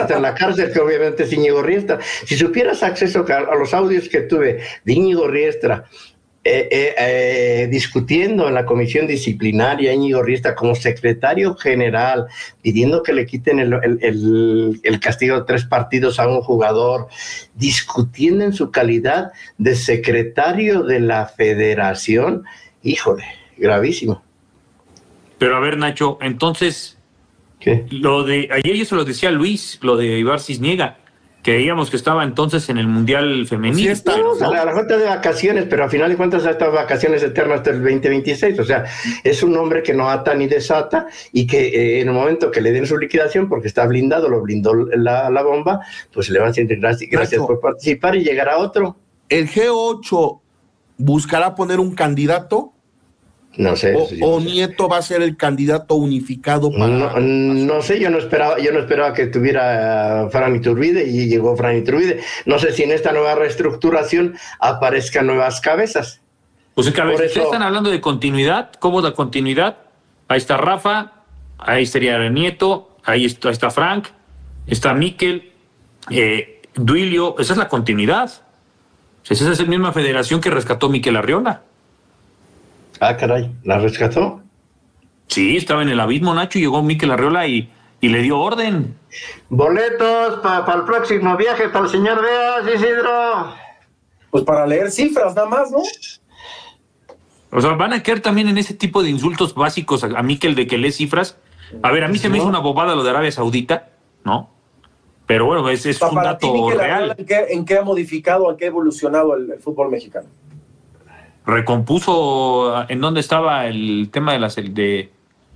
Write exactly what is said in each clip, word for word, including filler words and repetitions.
hasta en la cárcel, que obviamente es Íñigo Riestra. Si supieras acceso a, a los audios que tuve de Íñigo Riestra, Eh, eh, eh, discutiendo en la comisión disciplinaria, Íñigo Riestra como secretario general, pidiendo que le quiten el, el, el, el castigo de tres partidos a un jugador, discutiendo en su calidad de secretario de la federación, híjole, gravísimo. Pero a ver, Nacho, entonces, ¿qué? Lo de ayer eso lo decía Luis, lo de Ibar Cisniega, creíamos que estaba entonces en el Mundial Femenil. Sí está, no, ¿no? A la cuenta de vacaciones, pero a final de cuentas estas vacaciones eternas hasta el veinte veintiséis, o sea, es un hombre que no ata ni desata y que eh, en el momento que le den su liquidación, porque está blindado, lo blindó la, la bomba, pues le van a decir gracias, gracias por participar y llegará otro. ¿El G ocho buscará poner un candidato? No sé. O, sí, o no sé. Nieto va a ser el candidato unificado para... No, no sé, yo no esperaba, yo no esperaba que tuviera Fran Iturbide y llegó Fran Iturbide. No sé si en esta nueva reestructuración aparezcan nuevas cabezas. Pues que a ver, Por si eso... ustedes están hablando de continuidad, ¿cómo da continuidad? Ahí está Rafa, ahí estaría Nieto, ahí está, ahí está Frank, está Mikel, eh, Duilio, esa es la continuidad. Esa es la misma federación que rescató Mikel Arriola. Ah, caray, ¿la rescató? Sí, estaba en el abismo, Nacho, y llegó Mikel Arriola y, y le dio orden. Boletos para pa el próximo viaje para el señor Beas, Isidro. Pues para leer cifras nada más, ¿no? O sea, van a caer también en ese tipo de insultos básicos a, a Mikel de que lee cifras. A ver, a mí se me hizo una bobada lo de Arabia Saudita, ¿no? Pero bueno, es, es Para un dato ti, Mikel real. Arriola, ¿en qué, ¿En qué ha modificado, en qué ha evolucionado el, el fútbol mexicano? Recompuso en dónde estaba el tema de la de, de,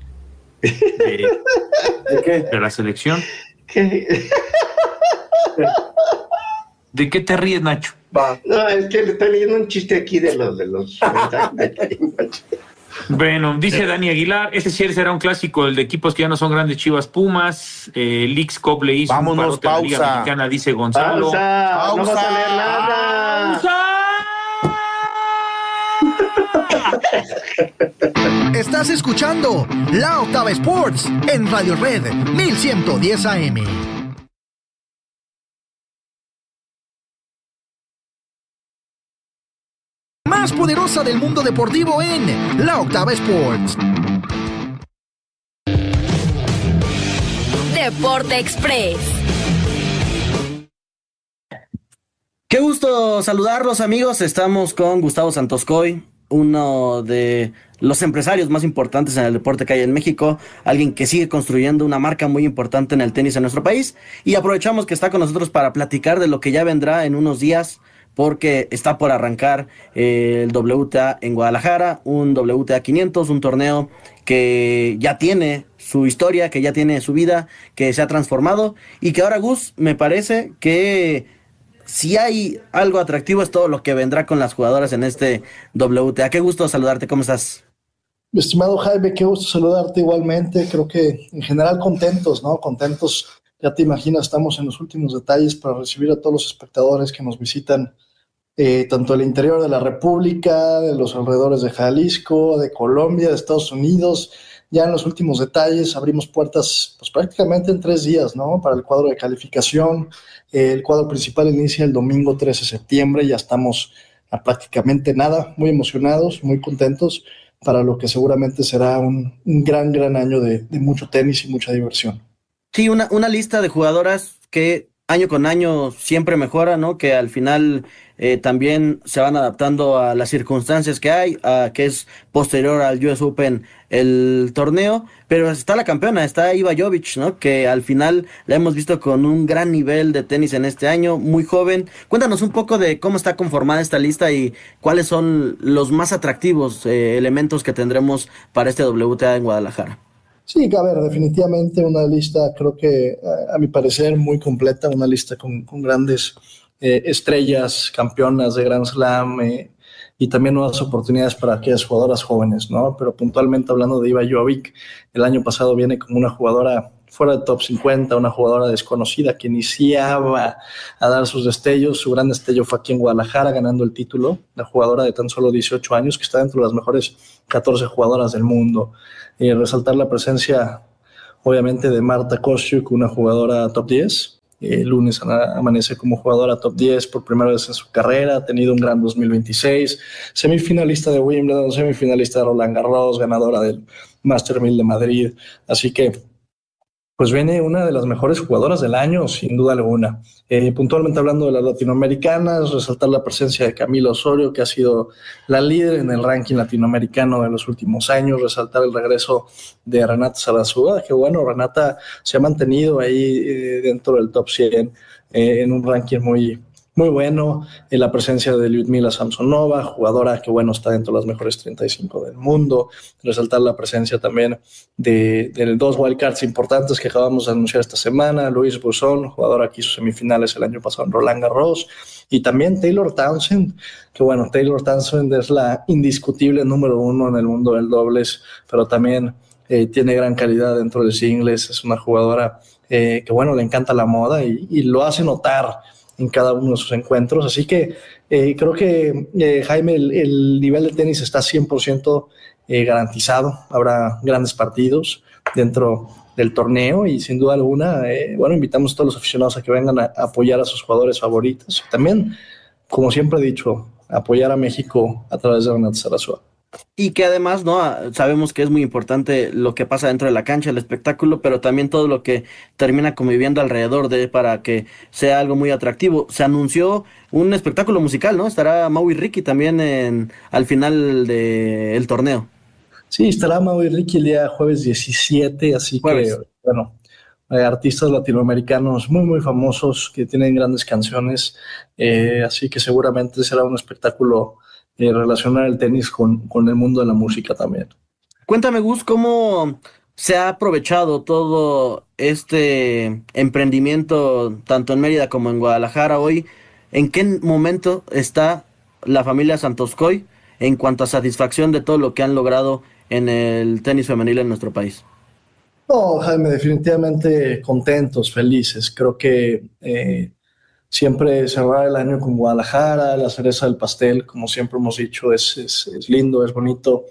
¿De qué? de la selección. ¿Qué? ¿De qué te ríes, Nacho? Va. No, es que le estoy leyendo un chiste aquí de los de los Bueno, dice Dani Aguilar, ese sí será un clásico, el de equipos que ya no son grandes, Chivas Pumas, eh, Leagues Cup le hizo Vámonos, un parote a la Liga pausa. Mexicana, dice Gonzalo. ¡Pausa! Pausa. ¡No vas a leer nada! ¡Pausa! Estás escuchando La Octava Sports en Radio Red mil ciento diez A M. Más poderosa del mundo deportivo en La Octava Sports. Deporte Express. Qué gusto saludarlos, amigos. Estamos con Gustavo Santoscoy, uno de los empresarios más importantes en el deporte que hay en México, alguien que sigue construyendo una marca muy importante en el tenis en nuestro país, y aprovechamos que está con nosotros para platicar de lo que ya vendrá en unos días, porque está por arrancar eh, el W T A en Guadalajara, un W T A quinientos, un torneo que ya tiene su historia, que ya tiene su vida, que se ha transformado, y que ahora, Gus, me parece que si hay algo atractivo es todo lo que vendrá con las jugadoras en este W T A. Qué gusto saludarte, ¿cómo estás? Mi estimado Jaime, qué gusto saludarte igualmente. Creo que en general contentos, ¿no? Contentos, ya te imaginas, estamos en los últimos detalles para recibir a todos los espectadores que nos visitan, eh, tanto del interior de la República, de los alrededores de Jalisco, de Colombia, de Estados Unidos. Ya en los últimos detalles abrimos puertas pues prácticamente en tres días, ¿no? Para el cuadro de calificación. Eh, el cuadro principal inicia el domingo trece de septiembre. Ya estamos a prácticamente nada, muy emocionados, muy contentos para lo que seguramente será un, un gran, gran año de, de mucho tenis y mucha diversión. Sí, una, una lista de jugadoras que año con año siempre mejora, ¿no? Que al final eh, también se van adaptando a las circunstancias que hay, a que es posterior al U S Open el torneo, pero está la campeona, está Iva Jovic, ¿no? Que al final la hemos visto con un gran nivel de tenis en este año, muy joven. Cuéntanos un poco de cómo está conformada esta lista y cuáles son los más atractivos eh, elementos que tendremos para este W T A en Guadalajara. Sí, a ver, definitivamente una lista, creo que a, a mi parecer muy completa, una lista con, con grandes eh, estrellas, campeonas de Grand Slam eh, y también nuevas oportunidades para aquellas jugadoras jóvenes, ¿no? Pero puntualmente hablando de Iva Jovic, el año pasado viene como una jugadora fuera del top cincuenta, una jugadora desconocida que iniciaba a dar sus destellos. Su gran destello fue aquí en Guadalajara ganando el título, la jugadora de tan solo dieciocho años que está dentro de las mejores catorce jugadoras del mundo. Y resaltar la presencia, obviamente, de Marta Kostyuk, una jugadora top diez, El lunes amanece como jugadora top diez por primera vez en su carrera, ha tenido un gran dos mil veintiséis, semifinalista de Wimbledon, semifinalista de Roland Garros, ganadora del Master mil de Madrid, así que pues viene una de las mejores jugadoras del año, sin duda alguna. Eh, puntualmente hablando de las latinoamericanas, resaltar la presencia de Camila Osorio, que ha sido la líder en el ranking latinoamericano de los últimos años, resaltar el regreso de Renata Zarazúa, que bueno, Renata se ha mantenido ahí eh, dentro del top cien eh, en un ranking muy, muy bueno, en la presencia de Lyudmila Samsonova, jugadora que bueno está dentro de las mejores treinta y cinco del mundo, resaltar la presencia también de, de dos wildcards importantes que acabamos de anunciar esta semana, Louise Bousson, jugadora que hizo semifinales el año pasado en Roland Garros, y también Taylor Townsend, que bueno, Taylor Townsend es la indiscutible número uno en el mundo del dobles, pero también eh, tiene gran calidad dentro del singles, es una jugadora eh, que bueno, le encanta la moda y, y lo hace notar en cada uno de sus encuentros, así que eh, creo que eh, Jaime, el, el nivel de tenis está cien por ciento eh, garantizado, habrá grandes partidos dentro del torneo y sin duda alguna, eh, bueno, invitamos a todos los aficionados a que vengan a, a apoyar a sus jugadores favoritos y también, como siempre he dicho, apoyar a México a través de Renata Zarazúa. Y que además, ¿no? Sabemos que es muy importante lo que pasa dentro de la cancha, el espectáculo, pero también todo lo que termina conviviendo alrededor de para que sea algo muy atractivo. Se anunció un espectáculo musical, ¿no? Estará Mau y Ricky también en, al final del torneo. Sí, estará Mau y Ricky el día jueves diecisiete, así jueves. que, bueno, eh, artistas latinoamericanos muy, muy famosos que tienen grandes canciones, eh, así que seguramente será un espectáculo Eh, relacionar el tenis con, con el mundo de la música también. Cuéntame, Gus, ¿cómo se ha aprovechado todo este emprendimiento tanto en Mérida como en Guadalajara hoy? ¿En qué momento está la familia Santoscoy en cuanto a satisfacción de todo lo que han logrado en el tenis femenil en nuestro país? No, Jaime, definitivamente contentos, felices. Creo que eh, siempre cerrar el año con Guadalajara, la cereza del pastel, como siempre hemos dicho, es, es, es lindo, es bonito,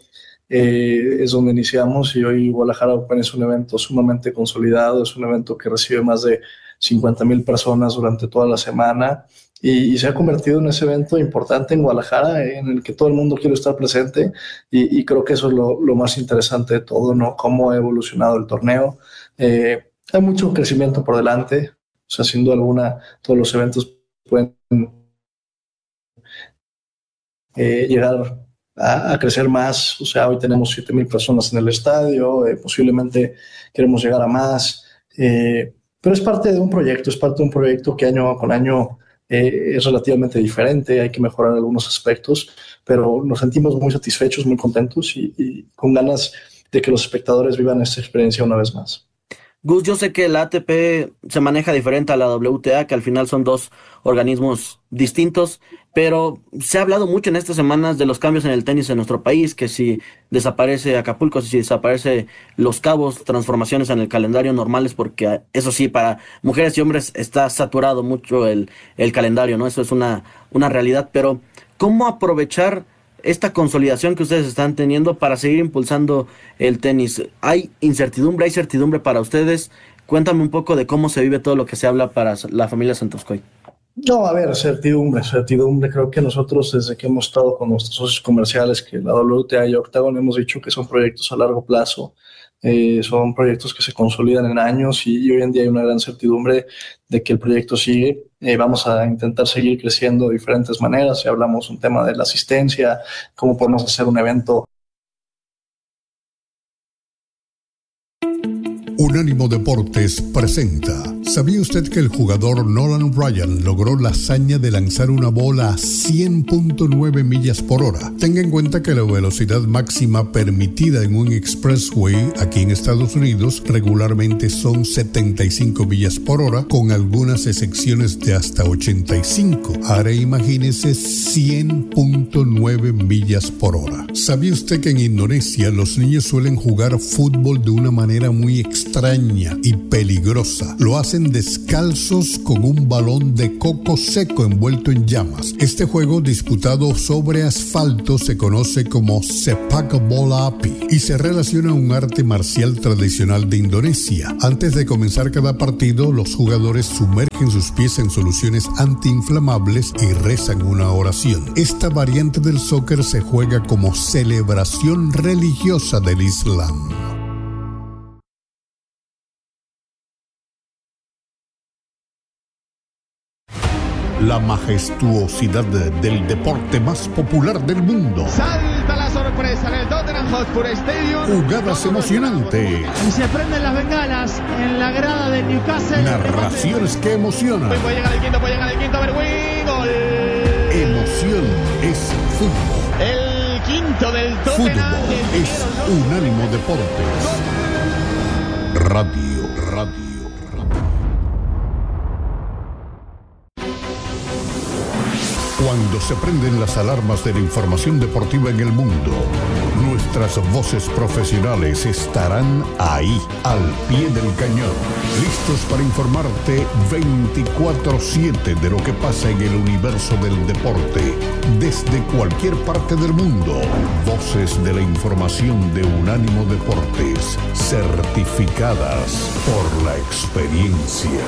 eh, es donde iniciamos y hoy Guadalajara Open es un evento sumamente consolidado, es un evento que recibe más de cincuenta mil personas durante toda la semana y, y se ha convertido en ese evento importante en Guadalajara en el que todo el mundo quiere estar presente y, y creo que eso es lo, lo más interesante de todo, ¿no? Cómo ha evolucionado el torneo. Eh, hay mucho crecimiento por delante. O sea, sin duda alguna, todos los eventos pueden eh, llegar a, a crecer más. O sea, hoy tenemos siete mil personas en el estadio, eh, posiblemente queremos llegar a más. Eh, pero es parte de un proyecto, es parte de un proyecto que año con año eh, es relativamente diferente. Hay que mejorar algunos aspectos, pero nos sentimos muy satisfechos, muy contentos y, y con ganas de que los espectadores vivan esta experiencia una vez más. Gus, yo sé que la A T P se maneja diferente a la W T A, que al final son dos organismos distintos, pero se ha hablado mucho en estas semanas de los cambios en el tenis en nuestro país, que si desaparece Acapulco, si desaparece Los Cabos, transformaciones en el calendario normales, porque eso sí, para mujeres y hombres está saturado mucho el, el calendario, ¿no? Eso es una, una realidad, pero ¿cómo aprovechar esta consolidación que ustedes están teniendo para seguir impulsando el tenis? ¿Hay incertidumbre, hay certidumbre para ustedes? Cuéntame un poco de cómo se vive todo lo que se habla para la familia Santoscoy. No, a ver, certidumbre, certidumbre. Creo que nosotros desde que hemos estado con nuestros socios comerciales, que la W T A y Octagon, hemos dicho que son proyectos a largo plazo. Eh, son proyectos que se consolidan en años y, y hoy en día hay una gran certidumbre de que el proyecto sigue. Eh, vamos a intentar seguir creciendo de diferentes maneras. Si hablamos un tema de la asistencia, cómo podemos hacer un evento. Unánimo Deportes presenta. ¿Sabía usted que el jugador Nolan Ryan logró la hazaña de lanzar una bola a cien punto nueve millas por hora? Tenga en cuenta que la velocidad máxima permitida en un expressway aquí en Estados Unidos regularmente son setenta y cinco millas por hora, con algunas excepciones de hasta ochenta y cinco. Ahora imagínese cien punto nueve millas por hora. ¿Sabía usted que en Indonesia los niños suelen jugar fútbol de una manera muy extraña y peligrosa? Lo hacen hacen descalzos con un balón de coco seco envuelto en llamas. Este juego disputado sobre asfalto se conoce como Sepak Bola Api y se relaciona a un arte marcial tradicional de Indonesia. Antes de comenzar cada partido, los jugadores sumergen sus pies en soluciones antiinflamables y rezan una oración. Esta variante del soccer se juega como celebración religiosa del Islam. La majestuosidad del deporte más popular del mundo. Salta la sorpresa en el Tottenham Hotspur Stadium. Jugadas emocionantes. Y se prenden las bengalas en la grada del Newcastle. Narraciones que emocionan. Puede llegar el quinto, puede llegar el quinto, Berwin. Gol. Emoción es fútbol. El quinto del Tottenham. Fútbol es Unánimo Deportes. Radio, radio. Cuando se prenden las alarmas de la información deportiva en el mundo, nuestras voces profesionales estarán ahí, al pie del cañón, listos para informarte veinticuatro siete de lo que pasa en el universo del deporte, desde cualquier parte del mundo. Voces de la información de Unánimo Deportes, certificadas por la experiencia.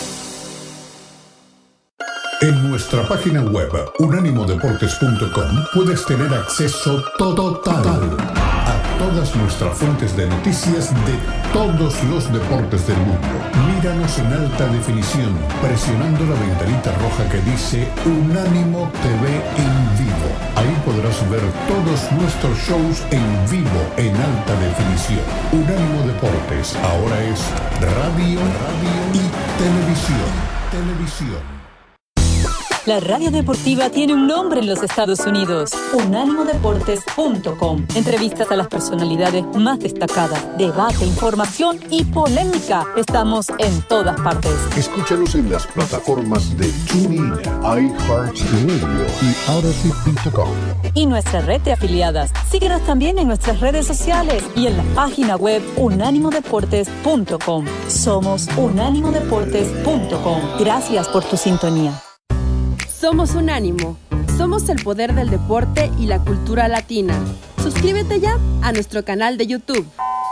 En nuestra página web unánimo deportes punto com puedes tener acceso total a todas nuestras fuentes de noticias de todos los deportes del mundo. Míranos en alta definición presionando la ventanita roja que dice Unánimo T V en vivo. Ahí podrás ver todos nuestros shows en vivo en alta definición. Unánimo Deportes ahora es radio, radio y televisión. Televisión. La radio deportiva tiene un nombre en los Estados Unidos, unánimo deportes punto com. Entrevistas a las personalidades más destacadas, debate, información y polémica. Estamos en todas partes. Escúchanos en las plataformas de TuneIn, iHeartRadio y Odyssey punto com. Y nuestra red de afiliadas. Síguenos también en nuestras redes sociales y en la página web unánimo deportes punto com. Somos unánimo deportes punto com. Gracias por tu sintonía. Somos Unánimo. Somos el poder del deporte y la cultura latina. Suscríbete ya a nuestro canal de YouTube.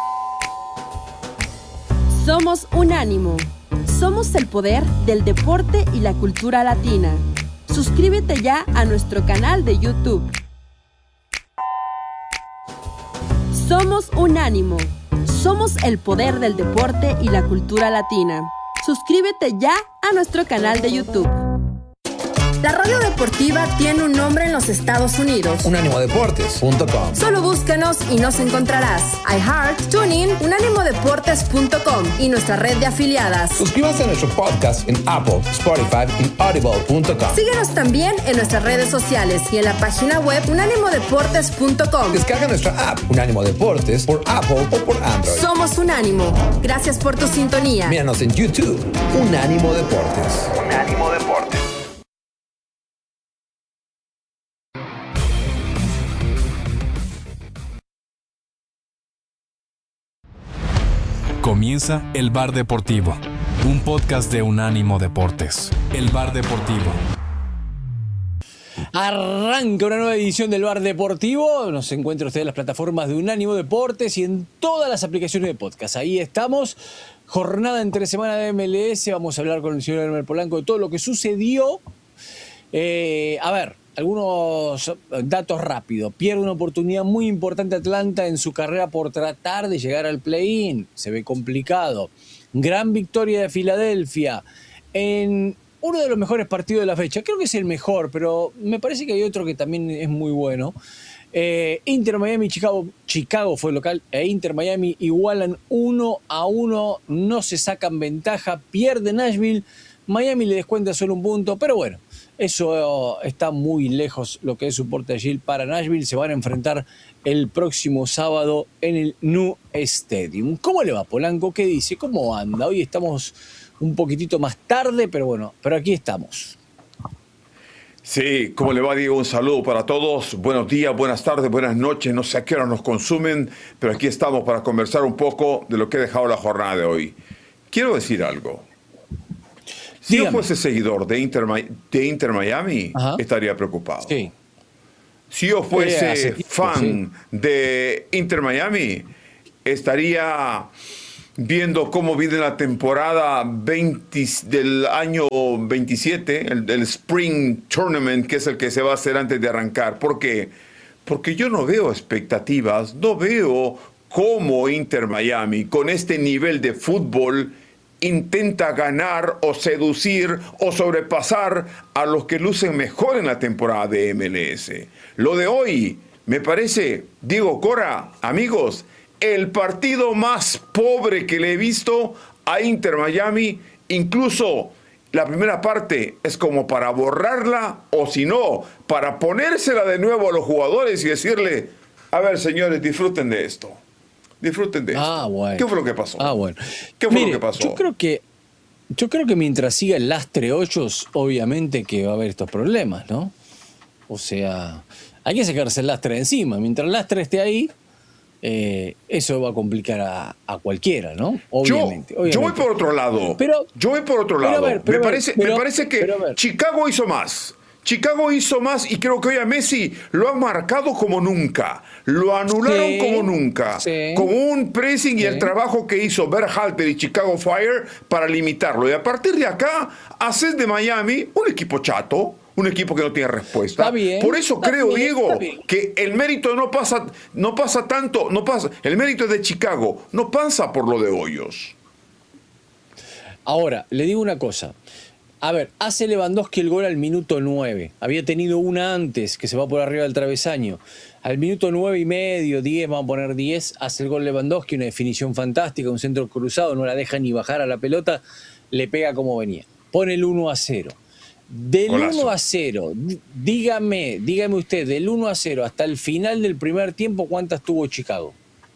Somos Unánimo. Somos el poder del deporte y la cultura latina. Suscríbete ya a nuestro canal de YouTube. Somos Unánimo. Somos el poder del deporte y la cultura latina. Suscríbete ya a nuestro canal de YouTube. La radio deportiva tiene un nombre en los Estados Unidos. unánimo deportes punto com. Solo búscanos y nos encontrarás. iHeart, TuneIn, unánimo deportes punto com y nuestra red de afiliadas. Suscríbanse a nuestro podcast en Apple, Spotify y audible punto com. Síguenos también en nuestras redes sociales y en la página web unánimo deportes punto com. Descarga nuestra app Unánimo Deportes por Apple o por Android. Somos Unánimo. Gracias por tu sintonía. Míranos en YouTube. Unánimo Deportes. Unánimo Deportes. Comienza El Bar Deportivo, un podcast de Unánimo Deportes. El Bar Deportivo. Arranca una nueva edición del Bar Deportivo. Nos encuentra usted en las plataformas de Unánimo Deportes y en todas las aplicaciones de podcast. Ahí estamos. Jornada entre semana de M L S. Vamos a hablar con el señor Elmer Polanco de todo lo que sucedió. Eh, a ver, algunos datos rápidos. Pierde una oportunidad muy importante Atlanta en su carrera por tratar de llegar al play-in. Se ve complicado. Gran victoria de Filadelfia en uno de los mejores partidos de la fecha. Creo que es el mejor, pero me parece que hay otro que también es muy bueno. Eh, Inter Miami, Chicago, Chicago fue local, e Inter Miami igualan uno a uno. No se sacan ventaja. Pierde Nashville. Miami le descuenta solo un punto, pero bueno. Eso está muy lejos lo que es su porte para Nashville. Se van a enfrentar el próximo sábado en el New Stadium. ¿Cómo le va, Polanco? ¿Qué dice? ¿Cómo anda? Hoy estamos un poquitito más tarde, pero bueno, pero aquí estamos. Sí, ¿cómo le va, Diego? Un saludo para todos. Buenos días, buenas tardes, buenas noches. No sé a qué hora nos consumen, pero aquí estamos para conversar un poco de lo que ha dejado la jornada de hoy. Quiero decir algo. Si Dígame. yo fuese seguidor de Inter, de Inter Miami, Ajá. estaría preocupado. Sí. Si yo fuese eh, tiempo, fan sí. de Inter Miami, estaría viendo cómo viene la temporada veinte del año veintisiete, el, el Spring Tournament, que es el que se va a hacer antes de arrancar. ¿Por qué? Porque yo no veo expectativas, no veo cómo Inter Miami, con este nivel de fútbol, intenta ganar o seducir o sobrepasar a los que lucen mejor en la temporada de M L S. Lo de hoy, me parece, Diego Cora, amigos, el partido más pobre que le he visto a Inter Miami. Incluso la primera parte es como para borrarla, o si no, para ponérsela de nuevo a los jugadores y decirle, a ver, señores, disfruten de esto. Disfruten de esto. Ah, bueno. ¿Qué fue lo que pasó? Ah, bueno. ¿Qué fue Mire, lo que pasó? Yo creo que, yo creo que mientras siga el lastre Hoyos, obviamente que va a haber estos problemas, ¿no? O sea, hay que sacarse el lastre de encima. Mientras el lastre esté ahí, eh, eso va a complicar a, a cualquiera, ¿no? Obviamente. Yo, obviamente. yo voy por otro lado. Pero, yo voy por otro lado. Ver, pero, me, parece, pero, me parece que Chicago hizo más. Chicago hizo más y creo que hoy a Messi lo han marcado como nunca. Lo anularon sí, como nunca. Sí, como un pressing sí. y el trabajo que hizo Berhalter y Chicago Fire para limitarlo. Y a partir de acá, haces de Miami un equipo chato, un equipo que no tiene respuesta. Está bien, Por eso está creo, bien, Diego, que el mérito no pasa, no pasa tanto, no pasa, el mérito de Chicago no pasa por lo de Hoyos. Ahora, le digo una cosa. A ver, hace Lewandowski el gol al minuto nueve. Había tenido una antes que se va por arriba del travesaño. Al minuto nueve y medio, diez, vamos a poner diez, hace el gol Lewandowski, una definición fantástica, un centro cruzado, no la deja ni bajar a la pelota, le pega como venía. Pone el uno a cero. Del Golazo. uno a cero, dígame, dígame usted, del uno a cero hasta el final del primer tiempo, ¿cuántas tuvo Chicago?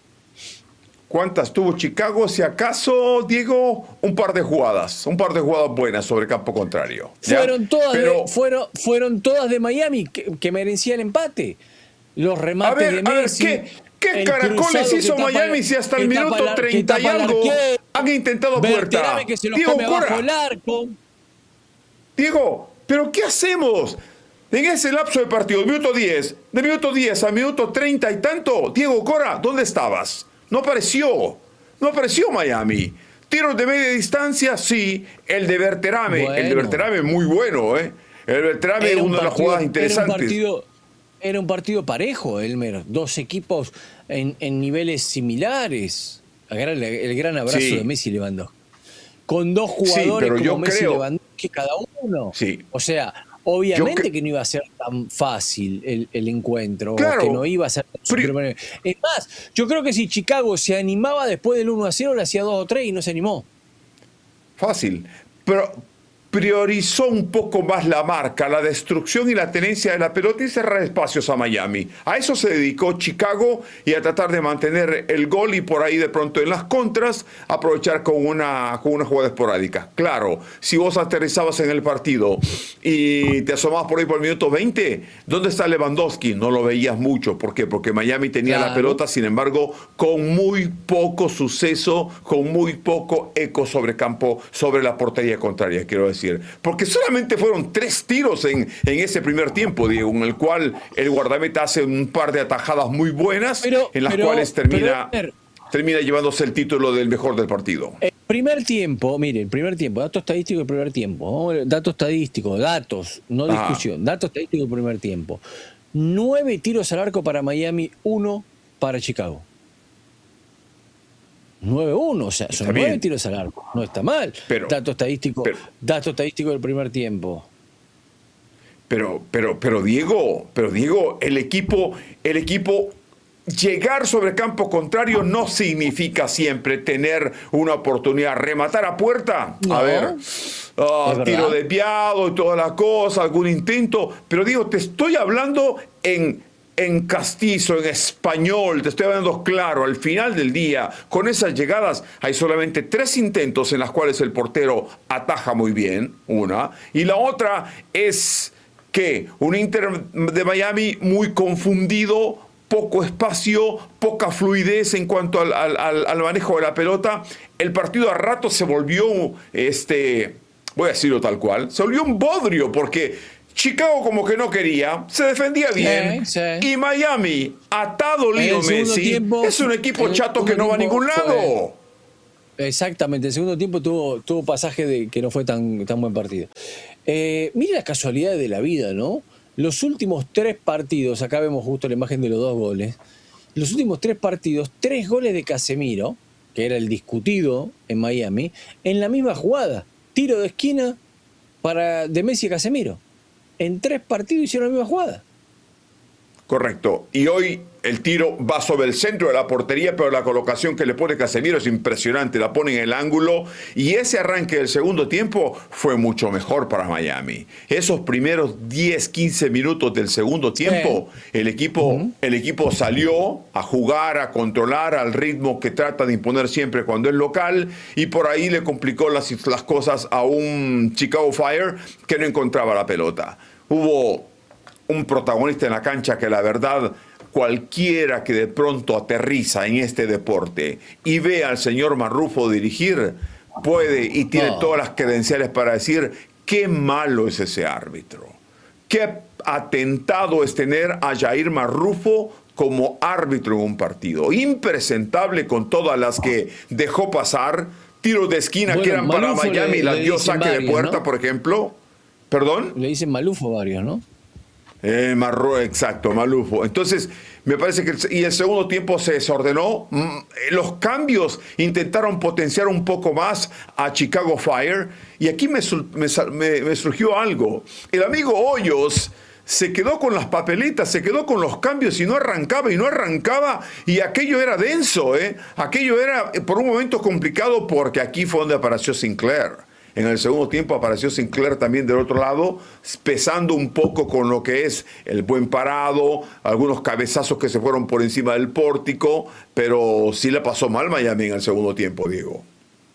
¿Cuántas tuvo Chicago? Si acaso, Diego, un par de jugadas, un par de jugadas buenas sobre campo contrario. ¿Ya? Fueron todas, Pero, de, fueron, fueron todas de Miami, que, que merecía el empate. Los remates a ver, de a ver, Messi. ¿qué, qué el caracoles cruzado hizo que tapa- Miami si hasta el que tapa minuto la- que treinta y tapa el algo arquero, han intentado puerta? Berterame que se los Diego come abajo Cora, el arco. Diego, ¿pero qué hacemos? En ese lapso de partido, minuto diez, de minuto diez a minuto treinta y tanto, Diego Cora, ¿dónde estabas? No apareció, no apareció Miami. Tiros de media distancia, sí. El de Berterame, Bueno. el de Berterame muy bueno, ¿eh? El Berterame es Era un una de las partido- jugadas Era un interesantes. partido, era un partido parejo, Elmer. Dos equipos en, en niveles similares. Agarra el, el gran abrazo Sí. de Messi y Lewandowski. Con dos Sí, jugadores pero yo como Messi y creo- Lewandowski cada uno. Sí. O sea, obviamente Yo cre- que no iba a ser tan fácil el, el encuentro. Claro. Que no iba a ser tan Pri- super- Es más, yo creo que si Chicago se animaba después del uno a cero, le hacía dos o tres y no se animó. Fácil. Pero priorizó un poco más la marca, la destrucción y la tenencia de la pelota y cerrar espacios a Miami. A eso se dedicó Chicago y a tratar de mantener el gol y por ahí de pronto en las contras aprovechar con una, con una jugada esporádica. Claro, si vos aterrizabas en el partido y te asomabas por ahí por el minuto veinte, ¿dónde está Lewandowski? No lo veías mucho. ¿Por qué? Porque Miami tenía Claro. la pelota, sin embargo, con muy poco suceso, con muy poco eco sobre campo, sobre la portería contraria, quiero decir. Porque solamente fueron tres tiros en, en ese primer tiempo, Diego, en el cual el guardameta hace un par de atajadas muy buenas, Pero- en las pero- cuales termina, pero- termina llevándose el título del mejor del partido. El primer tiempo, mire, el primer tiempo, dato estadístico del primer tiempo, vamos a ver, dato estadístico, datos, no Ah. discusión, dato estadístico del primer tiempo. Nueve tiros al arco para Miami, uno para Chicago. nueve uno, o sea, son Está nueve bien. tiros al arco, no está mal. Pero- dato estadístico, pero- dato estadístico del primer tiempo. Pero, pero, pero Diego, pero Diego, el equipo, el equipo, llegar sobre campo contrario no significa siempre tener una oportunidad. Rematar a puerta, No. a ver, ah, Es tiro verdad. desviado y toda la cosa, algún intento. Pero Diego, te estoy hablando en, en castizo, en español, te estoy hablando claro. Al final del día, con esas llegadas, hay solamente tres intentos en las cuales el portero ataja muy bien, una, y la otra es que un Inter de Miami muy confundido, poco espacio, poca fluidez en cuanto al, al, al, al manejo de la pelota. El partido a rato se volvió este, voy a decirlo tal cual, se volvió un bodrio porque Chicago como que no quería, se defendía bien, sí, sí. y Miami, atado Leo Messi, tiempo, es un equipo chato que no va a ningún lado. Fue, exactamente, el segundo tiempo tuvo, tuvo pasaje de que no fue tan, tan buen partido. Eh, mire las casualidades de la vida, ¿no? Los últimos tres partidos, acá vemos justo la imagen de los dos goles, los últimos tres partidos, tres goles de Casemiro, que era el discutido en Miami, en la misma jugada, tiro de esquina para de Messi a Casemiro. En tres partidos hicieron la misma jugada. Correcto. Y hoy el tiro va sobre el centro de la portería, pero la colocación que le pone Casemiro es impresionante. La pone en el ángulo y ese arranque del segundo tiempo fue mucho mejor para Miami. Esos primeros diez, quince minutos del segundo tiempo, sí. el, equipo, uh-huh. el equipo salió a jugar, a controlar al ritmo que trata de imponer siempre cuando es local, y por ahí le complicó las, las cosas a un Chicago Fire que no encontraba la pelota. Hubo un protagonista en la cancha que la verdad cualquiera que de pronto aterriza en este deporte y ve al señor Marrufo dirigir puede y tiene no. todas las credenciales para decir qué malo es ese árbitro, qué atentado es tener a Jair Marrufo como árbitro en un partido, impresentable con todas las que dejó pasar, tiros de esquina bueno, que eran Malufo para Miami, le, la dio saque varios, de puerta, ¿no? Por ejemplo. ¿Perdón? Le dicen Malufo varios, ¿no? Eh, Marro, exacto, Malufo. Entonces, me parece que el, y el segundo tiempo se desordenó. Los cambios intentaron potenciar un poco más a Chicago Fire. Y aquí me, me, me surgió algo. El amigo Hoyos se quedó con las papeletas, se quedó con los cambios y no arrancaba y no arrancaba. Y aquello era denso, ¿eh? Aquello era por un momento complicado porque aquí fue donde apareció Sinclair. En el segundo tiempo apareció Sinclair también del otro lado, pesando un poco con lo que es el buen parado, algunos cabezazos que se fueron por encima del pórtico, pero sí le pasó mal Miami en el segundo tiempo, Diego.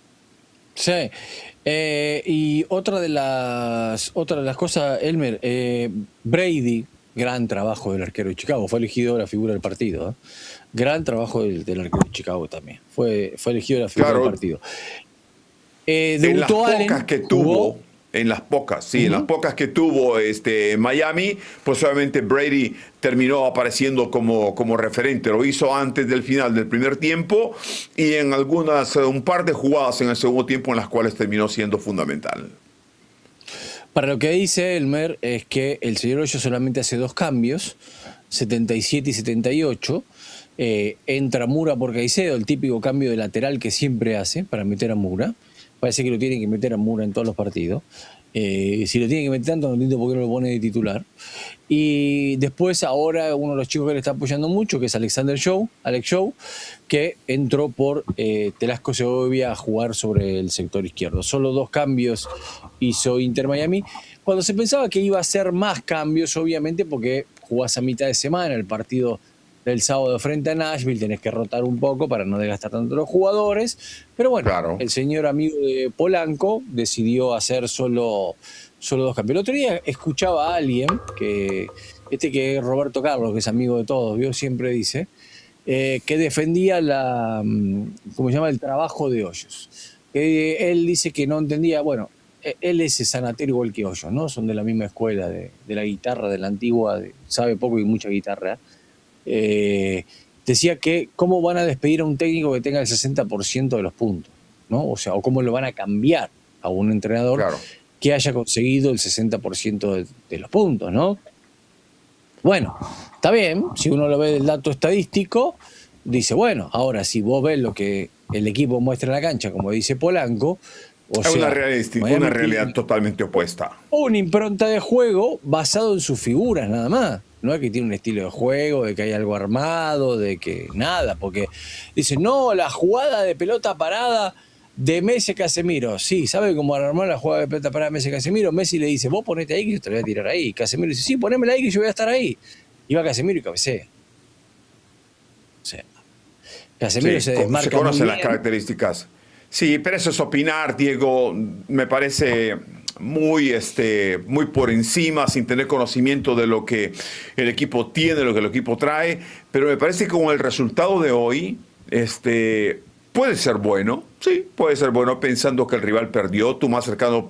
Sí, eh, y otra de las otra de las cosas, Elmer, eh, Brady, gran trabajo del arquero de Chicago, fue elegido la figura del partido, ¿eh? Gran trabajo del, del arquero de Chicago también, fue, fue elegido la figura claro. del partido. Eh, en las pocas Allen, que tuvo, jugó. en las pocas, sí, uh-huh. en las pocas que tuvo este, Miami, pues obviamente Brady terminó apareciendo como, como referente. Lo hizo antes del final del primer tiempo y en algunas, un par de jugadas en el segundo tiempo en las cuales terminó siendo fundamental. Para lo que dice Elmer es que el señor Hoyos solamente hace dos cambios, setenta y siete y setenta y ocho. Eh, entra Mura por Caicedo, el típico cambio de lateral que siempre hace para meter a Mura. Parece que lo tienen que meter a Mura en todos los partidos. Eh, si lo tienen que meter tanto, no entiendo por qué no lo pone de titular. Y después ahora uno de los chicos que le está apoyando mucho, que es Alexander Show, Alex Show, que entró por eh, Telasco Segovia a jugar sobre el sector izquierdo. Solo dos cambios hizo Inter Miami. Cuando se pensaba que iba a hacer más cambios, obviamente, porque jugás a mitad de semana el partido del sábado frente a Nashville, tenés que rotar un poco para no desgastar tanto los jugadores, pero bueno, claro. el señor amigo de Polanco decidió hacer solo, solo dos cambios. El otro día escuchaba a alguien, que este que es Roberto Carlos, que es amigo de todos, ¿vio? Siempre dice, eh, que defendía la, ¿cómo se llama? El trabajo de Hoyos. Que él dice que no entendía, bueno, él es sanatero igual que Hoyos, ¿no? Son de la misma escuela, de, de la guitarra, de la antigua, de, sabe poco y mucha guitarra. Eh, decía que cómo van a despedir a un técnico que tenga el sesenta por ciento de los puntos, ¿no? O sea, o cómo lo van a cambiar a un entrenador claro. que haya conseguido el sesenta por ciento de, de los puntos, ¿no? Bueno, está bien, si uno lo ve del dato estadístico, dice, bueno, ahora si vos ves lo que el equipo muestra en la cancha, como dice Polanco, o es sea, una, realidad, una realidad totalmente opuesta. Una impronta de juego basado en sus figuras, nada más. No es que tiene un estilo de juego, de que hay algo armado, de que nada, porque dice, no, la jugada de pelota parada de Messi Casemiro. Sí, ¿sabe cómo armar la jugada de pelota parada de Messi Casemiro? Messi le dice, vos ponete ahí que yo te voy a tirar ahí. Casemiro dice, sí, ponémela ahí que yo voy a estar ahí. Y va Casemiro y cabecea. O sea, Casemiro sí, se desmarca. Se conocen las características. Sí, pero eso es opinar, Diego. Me parece muy, este, muy por encima, sin tener conocimiento de lo que el equipo tiene, lo que el equipo trae. Pero me parece que con el resultado de hoy, este, puede ser bueno, sí, puede ser bueno pensando que el rival perdió, tú más cercano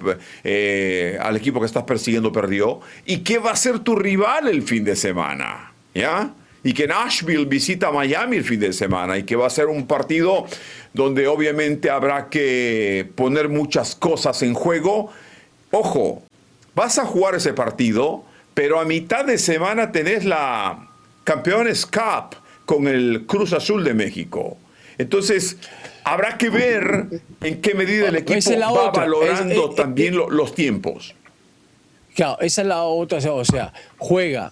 eh, al equipo que estás persiguiendo perdió, y qué va a ser tu rival el fin de semana, ¿ya? Y que Nashville visita Miami el fin de semana y que va a ser un partido donde obviamente habrá que poner muchas cosas en juego. Ojo, vas a jugar ese partido, pero a mitad de semana tenés la Campeones Cup con el Cruz Azul de México. Entonces, habrá que ver en qué medida el equipo va otra. valorando es, es, también es, los tiempos. Claro, esa es la otra. O sea, juega,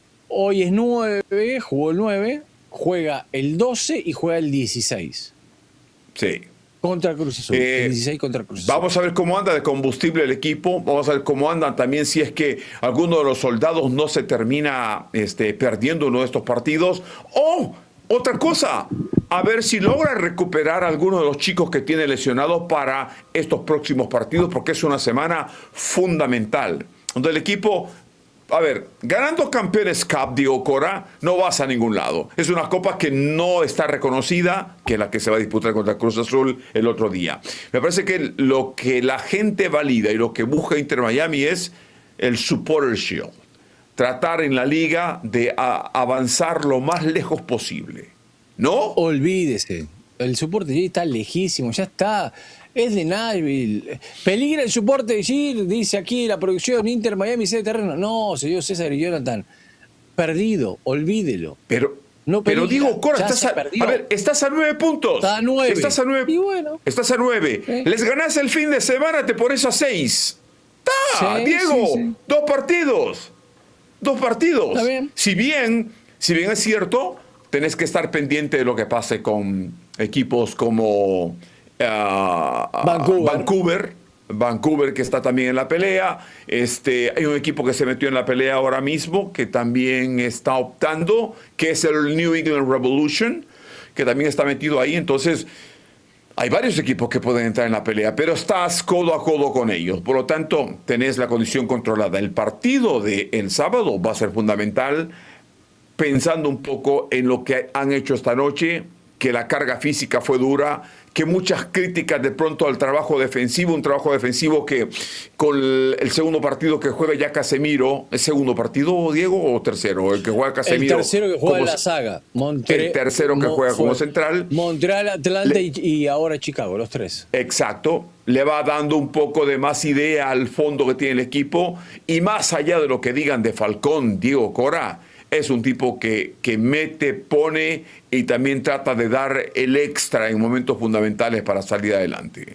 hoy es nueve, jugó el nueve, juega el doce y juega el dieciséis. Sí. Contra Cruz Azul. Eh, el dieciséis contra Cruz Azul. Vamos a ver cómo anda de combustible el equipo. Vamos a ver cómo andan también si es que alguno de los soldados no se termina este, perdiendo uno de estos partidos. ¡Oh! Otra cosa, a ver si logra recuperar a alguno de los chicos que tiene lesionados para estos próximos partidos, porque es una semana fundamental. Donde el equipo, a ver, ganando Campeones Cup, Diego Cora, no vas a ningún lado. Es una copa que no está reconocida, que es la que se va a disputar contra Cruz Azul el otro día. Me parece que lo que la gente valida y lo que busca Inter Miami es el Supporter Shield. Tratar en la liga de a, avanzar lo más lejos posible. ¿No? Olvídese. El soporte ya está lejísimo, ya está. Es de Nashville. Peligra el soporte de Gil, dice aquí la producción Inter Miami C de terreno. No, señor César y Jonathan. Perdido, olvídelo. Pero, no pero digo, Cora, estás a, a ver, estás a nueve puntos. Está a nueve. Estás a nueve. Y bueno. Estás a nueve. ¿Eh? Les ganás el fin de semana, te pones a seis. ¡Está! Sí, Diego, sí, sí. Dos partidos. Dos partidos. Está bien. Si bien, si bien es cierto, tenés que estar pendiente de lo que pase con equipos como uh, Vancouver. Vancouver, Vancouver que está también en la pelea. Este, hay un equipo que se metió en la pelea ahora mismo que también está optando, que es el New England Revolution, que también está metido ahí. Entonces, hay varios equipos que pueden entrar en la pelea, pero estás codo a codo con ellos. Por lo tanto, tenés la condición controlada. El partido del sábado va a ser fundamental, pensando un poco en lo que han hecho esta noche, que la carga física fue dura, que muchas críticas de pronto al trabajo defensivo, un trabajo defensivo que con el segundo partido que juega ya Casemiro, ¿es segundo partido, Diego, o tercero? El que juega Casemiro. El tercero que juega en la saga. Montre, el tercero que juega como central. Montreal, Atlanta le, y ahora Chicago, los tres. Exacto. Le va dando un poco de más idea al fondo que tiene el equipo, y más allá de lo que digan de Falcón, Diego Cora, es un tipo que, que mete, pone y también trata de dar el extra en momentos fundamentales para salir adelante.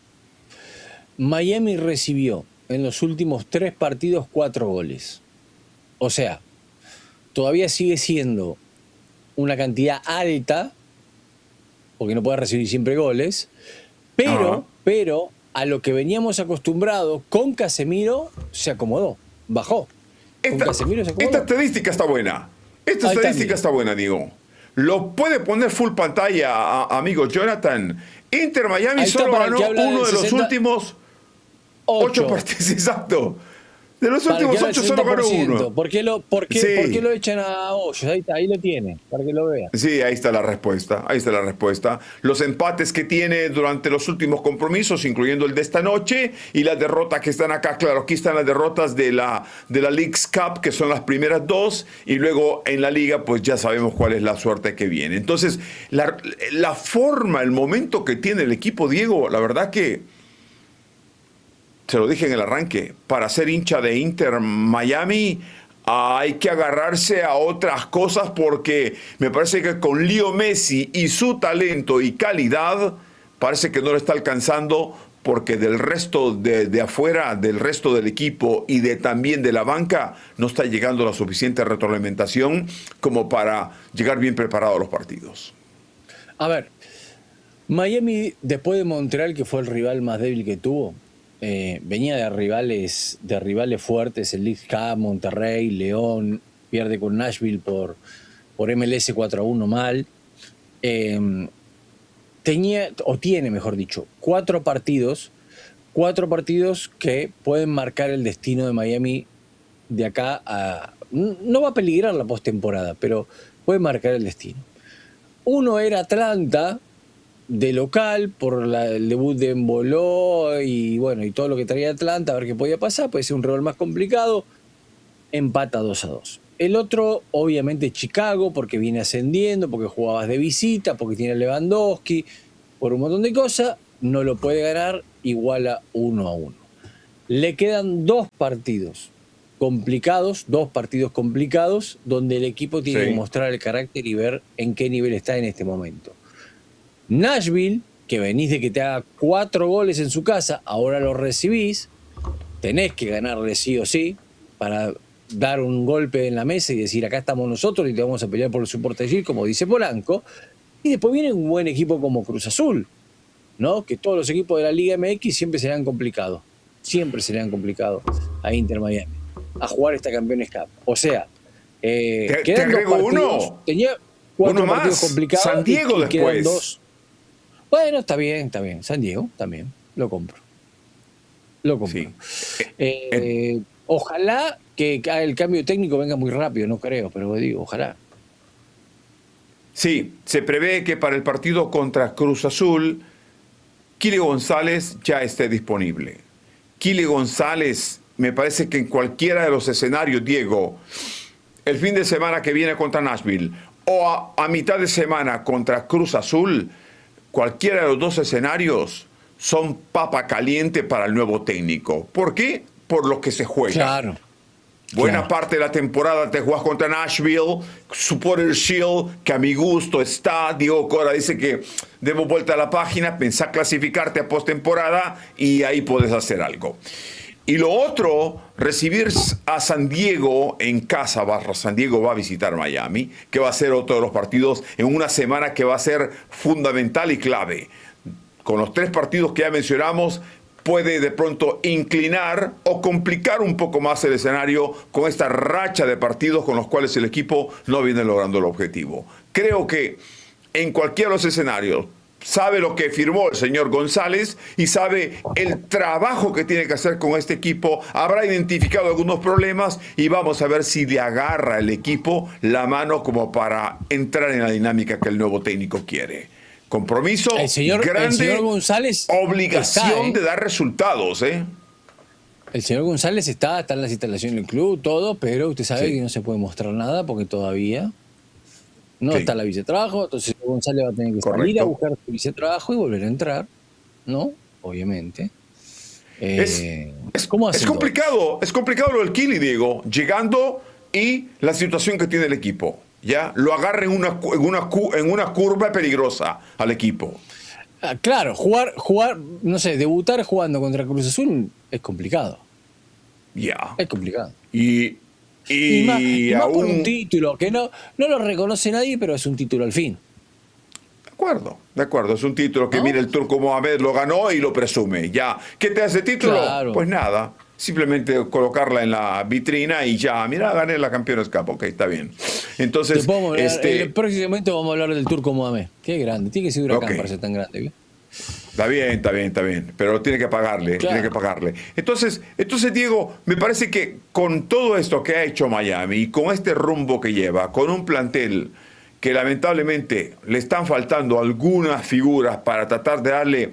Miami recibió en los últimos tres partidos cuatro goles. O sea, todavía sigue siendo una cantidad alta, porque no puede recibir siempre goles, pero, uh-huh. pero a lo que veníamos acostumbrados con Casemiro se acomodó, bajó. Esta, esta estadística está buena. Esta Ahí estadística está, está buena, Diego. Lo puede poner full pantalla, a, amigo Jonathan. Inter Miami solo ganó uno de los últimos ocho partidos. Exacto. De los últimos ocho solo ganó uno. ¿Por qué lo, por qué, sí. ¿por qué lo echan a Hoyos? Ahí, ahí lo tiene, para que lo vea. Sí, ahí está la respuesta. Ahí está la respuesta. Los empates que tiene durante los últimos compromisos, incluyendo el de esta noche, y las derrotas que están acá. Claro, aquí están las derrotas de la, de la Leagues Cup, que son las primeras dos, y luego en la Liga, pues ya sabemos cuál es la suerte que viene. Entonces, la, la forma, el momento que tiene el equipo, Diego, la verdad que se lo dije en el arranque, para ser hincha de Inter Miami hay que agarrarse a otras cosas, porque me parece que con Leo Messi y su talento y calidad parece que no lo está alcanzando, porque del resto de, de afuera, del resto del equipo y de también de la banca no está llegando la suficiente retroalimentación como para llegar bien preparado a los partidos. A ver, Miami después de Montreal, que fue el rival más débil que tuvo, Eh, venía de rivales de rivales fuertes, el League Cup, Monterrey, León, pierde con Nashville por, por M L S cuatro a uno mal. Eh, tenía, o tiene, mejor dicho, cuatro partidos, cuatro partidos que pueden marcar el destino de Miami de acá a... No va a peligrar la postemporada, pero puede marcar el destino. Uno era Atlanta, de local por la, el debut de Emboló y bueno, y todo lo que traía Atlanta, a ver qué podía pasar. Puede ser un rival más complicado. Empata dos a dos. El otro, obviamente, Chicago, porque viene ascendiendo, porque jugabas de visita, porque tiene a Lewandowski, por un montón de cosas. No lo puede ganar, iguala uno a uno. Le quedan dos partidos complicados, dos partidos complicados, donde el equipo tiene sí. que mostrar el carácter y ver en qué nivel está en este momento. Nashville, que venís de que te haga cuatro goles en su casa, ahora lo recibís, tenés que ganarle sí o sí, para dar un golpe en la mesa y decir acá estamos nosotros y te vamos a pelear por el soporte de Gil, como dice Polanco. Y después viene un buen equipo como Cruz Azul, ¿no? Que todos los equipos de la Liga M X siempre se le han complicado, siempre se le han complicado a Inter Miami a jugar esta Campeones Cup. O sea, eh, te, quedan te dos partidos, uno. tenía cuatro uno partidos más. complicados. San Diego y, y después. Quedan dos. Bueno, está bien, está bien. San Diego también, lo compro. Lo compro. Sí. Eh, eh, ojalá que el cambio técnico venga muy rápido, no creo, pero digo, ojalá. Sí, se prevé que para el partido contra Cruz Azul, Kile González ya esté disponible. Kile González, me parece que en cualquiera de los escenarios, Diego, el fin de semana que viene contra Nashville o a, a mitad de semana contra Cruz Azul, cualquiera de los dos escenarios son papa caliente para el nuevo técnico. ¿Por qué? Por lo que se juega. Claro. Buena claro. parte de la temporada te juegas contra Nashville, Supporter Shield, que a mi gusto está. Diego Cora dice que demos vuelta a la página, pensá clasificarte a postemporada y ahí puedes hacer algo. Y lo otro, recibir a San Diego en casa. San Diego va a visitar Miami, que va a ser otro de los partidos en una semana que va a ser fundamental y clave. Con los tres partidos que ya mencionamos, puede de pronto inclinar o complicar un poco más el escenario con esta racha de partidos con los cuales el equipo no viene logrando el objetivo. Creo que en cualquiera de los escenarios sabe lo que firmó el señor González y sabe el trabajo que tiene que hacer con este equipo. Habrá identificado algunos problemas y vamos a ver si le agarra el equipo la mano como para entrar en la dinámica que el nuevo técnico quiere. Compromiso el señor, grande, el señor González obligación está, ¿eh? de dar resultados, ¿eh? El señor González está, está en las instalaciones del club, todo, pero usted sabe sí. que no se puede mostrar nada porque todavía no sí. está la vicetrabajo, entonces González va a tener que Correcto. salir a buscar su vicetrabajo y volver a entrar, ¿no? Obviamente. Eh, es es, ¿cómo es complicado, es complicado lo del Kili, Diego, llegando y la situación que tiene el equipo. Ya lo agarra en una, en una, en una curva peligrosa al equipo. Ah, claro, jugar, jugar, no sé, debutar jugando contra Cruz Azul es complicado. Ya. Yeah. Es complicado. Y, y, y más, y más aún... por un título que no, no lo reconoce nadie, pero es un título al fin. De acuerdo, de acuerdo. Es un título que, ¿no? mira, el Turco Mohamed lo ganó y lo presume. Ya. ¿Qué te hace título? Claro. Pues nada. Simplemente colocarla en la vitrina y ya, mira, gané la Campeones Cup, ok, está bien. Entonces, hablar, este... el próximo momento vamos a hablar del Turco Mohamed. Qué grande, tiene que ser Huracán okay. para ser tan grande, ¿bien? Está bien, está bien, está bien, pero tiene que pagarle, claro. tiene que pagarle. Entonces, entonces, Diego, me parece que con todo esto que ha hecho Miami y con este rumbo que lleva, con un plantel que lamentablemente le están faltando algunas figuras para tratar de darle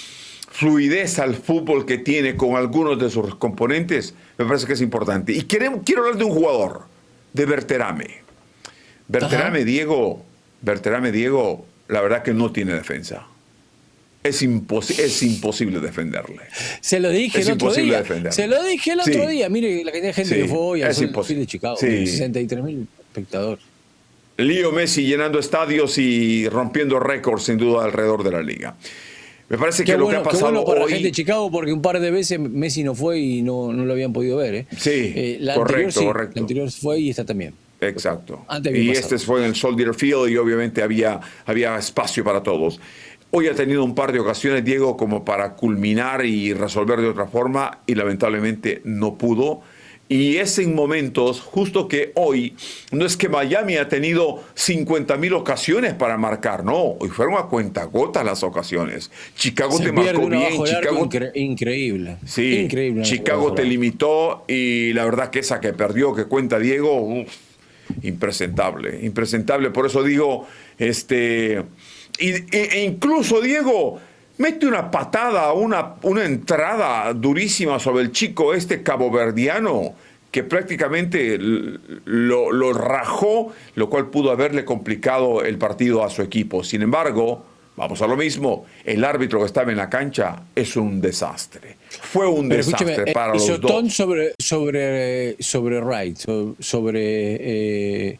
fluidez al fútbol que tiene con algunos de sus componentes, me parece que es importante. Y quiero, quiero hablar de un jugador, de Berterame. Berterame, Ajá. Diego, Berterame, Diego, la verdad que no tiene defensa. Es, imposi- es imposible defenderle. Se lo dije es el otro día. Defenderle. Se lo dije el otro sí. día. Mire la cantidad de gente sí. que fue hoy al fin de Chicago. Sí. sesenta y tres mil espectadores. Leo Messi llenando estadios y rompiendo récords sin duda alrededor de la liga. Me parece qué que bueno, lo que ha pasado qué bueno para hoy... la gente de Chicago porque un par de veces Messi no fue y no, no lo habían podido ver. ¿eh? Sí, eh, la correcto, anterior, sí, correcto. La anterior fue y esta también. Exacto. Antes y pasado. este fue en el Soldier Field y obviamente había, había espacio para todos. Hoy ha tenido un par de ocasiones, Diego, como para culminar y resolver de otra forma y lamentablemente no pudo. Y es en momentos, justo que hoy, no es que Miami ha tenido cincuenta mil ocasiones para marcar, no, hoy fueron a cuentagotas las ocasiones. Chicago Se te marcó bien, Chicago incre- increíble. Sí, increíble. Chicago te limitó y la verdad que esa que perdió, que cuenta Diego, uf, impresentable, impresentable. Por eso digo, este, y, e, e incluso, Diego, mete una patada, una, una entrada durísima sobre el chico este caboverdiano, que prácticamente lo, lo rajó, lo cual pudo haberle complicado el partido a su equipo. Sin embargo, vamos a lo mismo, el árbitro que estaba en la cancha es un desastre. Fue un Pero desastre para los pisotón dos. sobre, sobre, sobre Wright, sobre eh,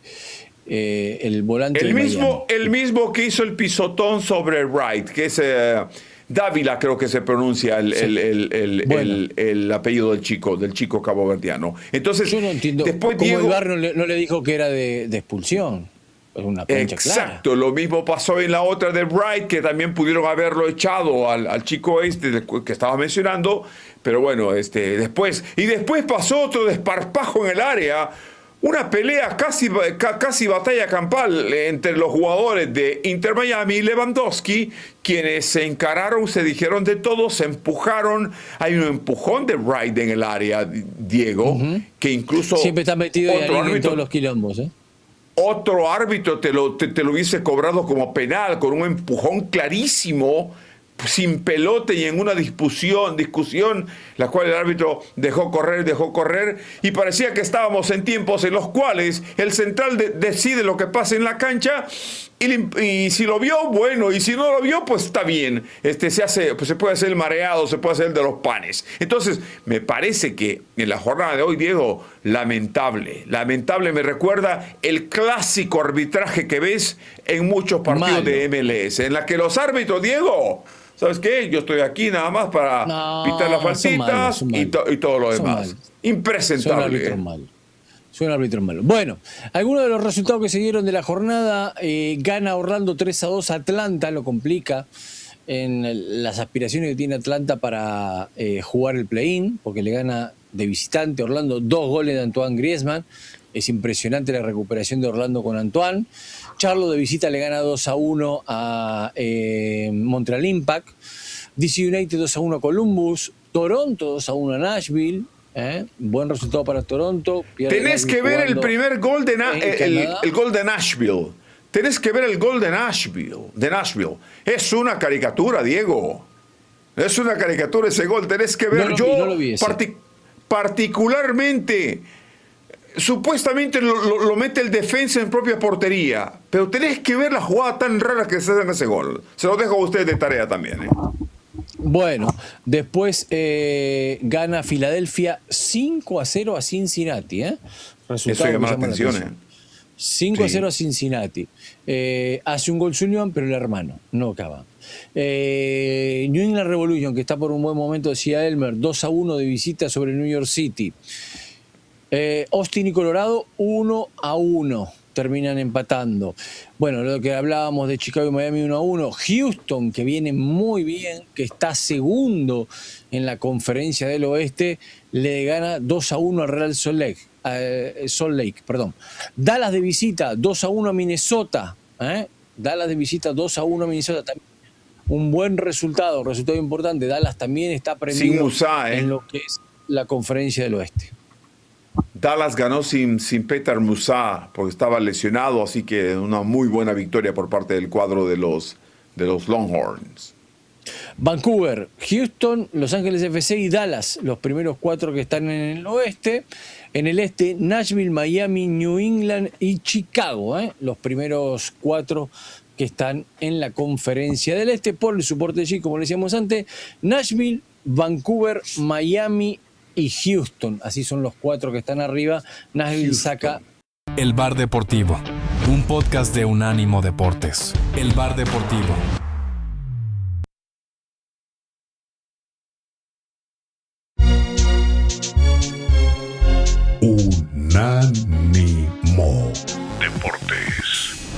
eh, el volante El de mismo, Miami. el mismo que hizo el pisotón sobre Wright, que es eh, Dávila, creo que se pronuncia el, Sí. el, el, el, Bueno. el, el apellido del chico, del chico caboverdiano. Entonces, Yo no entiendo después cómo Diego, el V A R no le, no le dijo que era de, de expulsión. Es una plancha clara. exacto, lo mismo pasó en la otra de Wright, que también pudieron haberlo echado al, al chico este del cu- que estaba mencionando, pero bueno, este, después, y después pasó otro desparpajo en el área, una pelea casi, ca- casi batalla campal entre los jugadores de Inter Miami y Lewandowski, quienes se encararon, se dijeron de todo, se empujaron. Hay un empujón de Wright en el área, Diego, uh-huh. que incluso siempre está metido ahí otro en árbitro, todos los quilombos, ¿eh? otro árbitro te lo, te, te lo hubiese cobrado como penal, con un empujón clarísimo, sin pelote y en una discusión, discusión, la cual el árbitro dejó correr, dejó correr, y parecía que estábamos en tiempos en los cuales el central de, decide lo que pasa en la cancha, y, y si lo vio, bueno, y si no lo vio, pues está bien. Este, se, hace, pues se puede hacer el mareado, se puede hacer el de los panes. Entonces, me parece que en la jornada de hoy, Diego, lamentable, lamentable, me recuerda el clásico arbitraje que ves en muchos partidos Malo. de M L S, en la que los árbitros, Diego, ¿sabes qué? Yo estoy aquí nada más para No, pitar las son faltitas malos, son y, malos. to- y todo lo Son demás. malos. Son Impresentable. árbitros ¿eh? malos. Son árbitros malos. Bueno, algunos de los resultados que se dieron de la jornada, eh, gana Orlando tres a dos a Atlanta, lo complica en las aspiraciones que tiene Atlanta para eh, jugar el play-in, porque le gana de visitante Orlando dos goles de Antoine Griezmann. Es impresionante la recuperación de Orlando con Antoine. Charlotte de visita le gana dos a uno a eh, Montreal Impact. D C United dos a uno a Columbus. Toronto dos a uno a Nashville. ¿eh? Buen resultado para Toronto. Pierde Tenés Nashville que ver el jugando primer gol de Na- en el, Canadá. el gol de Nashville. Tenés que ver el gol de Nashville, de Nashville. Es una caricatura, Diego. Es una caricatura ese gol. Tenés que ver. No lo Yo vi, no lo vi ese. partic- particularmente, supuestamente lo, lo- lo mete el defensa en propia portería, pero tenés que ver la jugada tan rara que se da en ese gol. Se lo dejo a ustedes de tarea también. ¿eh? Bueno, después eh, gana Filadelfia cinco a cero a Cincinnati. ¿eh? Resultado Eso llama que la atención. ¿eh? cinco a Sí. cero a Cincinnati. Eh, hace un gol Sullivan, pero el hermano, no acaba. Eh, New England Revolution, que está por un buen momento, decía Elmer, dos a uno de visita sobre New York City. Eh, Austin y Colorado, uno a uno. Terminan empatando. Bueno, lo que hablábamos de Chicago y Miami, uno a uno. Houston, que viene muy bien, que está segundo en la conferencia del oeste, le gana dos a uno al Real Salt Lake. Eh, Salt Lake, perdón. Dallas de visita, dos a uno a Minnesota. ¿eh? Dallas de visita, dos a uno a Minnesota. También un buen resultado, resultado importante. Dallas también está prendido Sin Musa, ¿eh? en lo que es la conferencia del oeste. Dallas ganó sin, sin Petar Musa porque estaba lesionado, así que una muy buena victoria por parte del cuadro de los, de los Longhorns. Vancouver, Houston, Los Ángeles F C y Dallas, los primeros cuatro que están en el oeste. En el este, Nashville, Miami, New England y Chicago, ¿eh? los primeros cuatro que están en la conferencia del este. Por el soporte de G, como le decíamos antes, Nashville, Vancouver, Miami y Houston. Así son los cuatro que están arriba. Nashville Houston. Saca... El Bar Deportivo, un podcast de Unánimo Deportes. El Bar Deportivo. Unánimo Deportes.